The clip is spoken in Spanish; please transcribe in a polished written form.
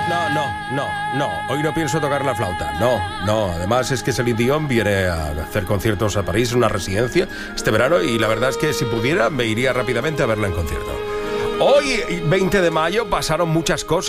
No. Hoy no pienso tocar la flauta. No. Además es que Celine Dion viene a hacer conciertos a París, una residencia, este verano, y la verdad es que si pudiera me iría rápidamente a verla en concierto. Hoy, 20 de mayo, pasaron muchas cosas.